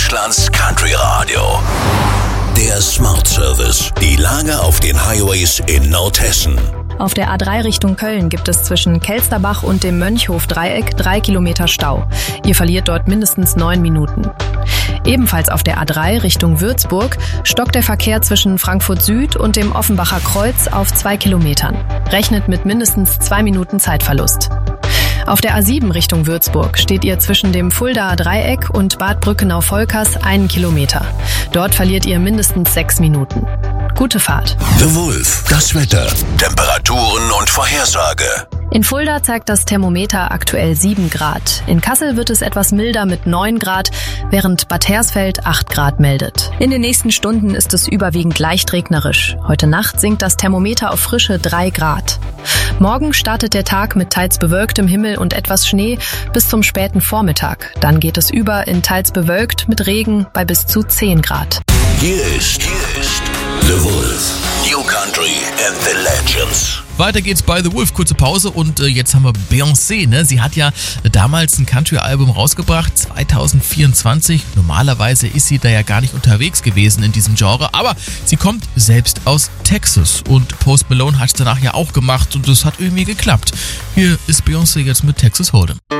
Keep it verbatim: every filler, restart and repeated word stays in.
Deutschlands Country Radio. Der Smart Service. Die Lage auf den Highways in Nordhessen. Auf der A drei Richtung Köln gibt es zwischen Kelsterbach und dem Mönchhof-Dreieck drei Kilometer Stau. Ihr verliert dort mindestens neun Minuten. Ebenfalls auf der A drei Richtung Würzburg stockt der Verkehr zwischen Frankfurt Süd und dem Offenbacher Kreuz auf zwei Kilometern. Rechnet mit mindestens zwei Minuten Zeitverlust. Auf der A sieben Richtung Würzburg steht ihr zwischen dem Fuldaer Dreieck und Bad Brückenau-Volkers einen Kilometer. Dort verliert ihr mindestens sechs Minuten. Gute Fahrt. The Wolf, das Wetter, Temperaturen und Vorhersage. In Fulda zeigt das Thermometer aktuell sieben Grad. In Kassel wird es etwas milder mit neun Grad, während Bad Hersfeld acht Grad meldet. In den nächsten Stunden ist es überwiegend leicht regnerisch. Heute Nacht sinkt das Thermometer auf frische drei Grad. Morgen startet der Tag mit teils bewölktem Himmel und etwas Schnee bis zum späten Vormittag. Dann geht es über in teils bewölkt mit Regen bei bis zu zehn Grad. Hier ist, hier ist The Wolf. New Country and the Legends. Weiter geht's bei The Wolf, kurze Pause und äh, jetzt haben wir Beyoncé, ne? Sie hat ja damals ein Country-Album rausgebracht, zwanzig vierundzwanzig. Normalerweise ist sie da ja gar nicht unterwegs gewesen in diesem Genre, aber sie kommt selbst aus Texas und Post Malone hat es danach ja auch gemacht und es hat irgendwie geklappt. Hier ist Beyoncé jetzt mit Texas Hold'em.